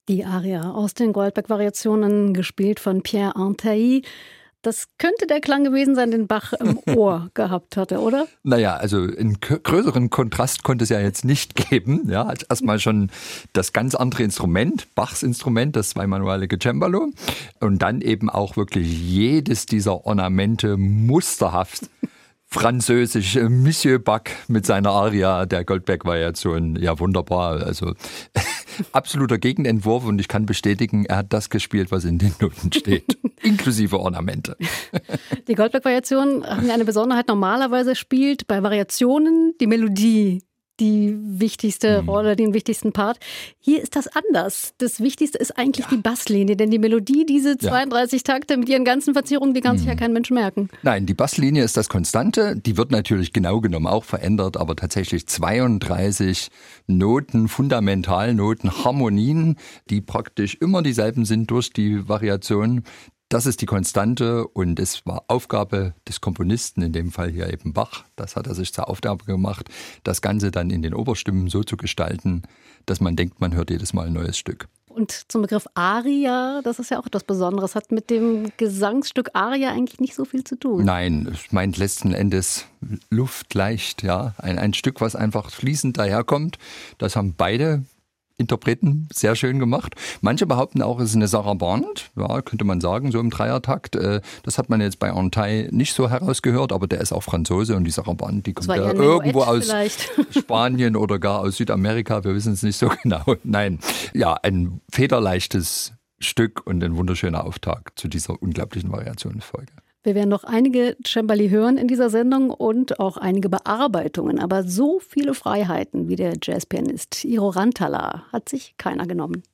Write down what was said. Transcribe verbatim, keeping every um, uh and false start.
Die Aria aus den Goldberg-Variationen, gespielt von Pierre Antailly. Das könnte der Klang gewesen sein, den Bach im Ohr gehabt hatte, oder? Naja, also einen größeren Kontrast konnte es ja jetzt nicht geben. Ja, als erstmal schon das ganz andere Instrument, Bachs Instrument, das zweimanualige Cembalo. Und dann eben auch wirklich jedes dieser Ornamente musterhaft französisch. Monsieur Bach mit seiner Aria der Goldberg-Variation. Ja, wunderbar. Also absoluter Gegenentwurf, und ich kann bestätigen, er hat das gespielt, was in den Noten steht, inklusive Ornamente. Die Goldberg-Variationen haben ja eine Besonderheit. Normalerweise spielt bei Variationen die Melodie die wichtigste hm. Rolle, den wichtigsten Part. Hier ist das anders. Das Wichtigste ist eigentlich ja. die Basslinie, denn die Melodie, diese zweiunddreißig ja. Takte mit ihren ganzen Verzierungen, die kann hm. sich ja kein Mensch merken. Nein, die Basslinie ist das Konstante. Die wird natürlich genau genommen auch verändert, aber tatsächlich zweiunddreißig Noten, Fundamentalnoten, Harmonien, die praktisch immer dieselben sind durch die Variation. Das ist die Konstante, und es war Aufgabe des Komponisten, in dem Fall hier eben Bach, das hat er sich zur Aufgabe gemacht, das Ganze dann in den Oberstimmen so zu gestalten, dass man denkt, man hört jedes Mal ein neues Stück. Und zum Begriff Aria, das ist ja auch etwas Besonderes, hat mit dem Gesangsstück Aria eigentlich nicht so viel zu tun. Nein, es meint letzten Endes luftleicht, ja, ein, ein Stück, was einfach fließend daherkommt. Das haben beide Interpreten sehr schön gemacht. Manche behaupten auch, es ist eine Sarabande, ja, könnte man sagen, so im Dreiertakt. Das hat man jetzt bei Antailly nicht so herausgehört, aber der ist auch Franzose, und die Sarabande, die kommt ja irgendwo aus vielleicht. Spanien oder gar aus Südamerika, wir wissen es nicht so genau. Nein, ja, ein federleichtes Stück und ein wunderschöner Auftakt zu dieser unglaublichen Variationsfolge. Wir werden noch einige Cembali hören in dieser Sendung und auch einige Bearbeitungen. Aber so viele Freiheiten wie der Jazzpianist Eero Rantala hat sich keiner genommen.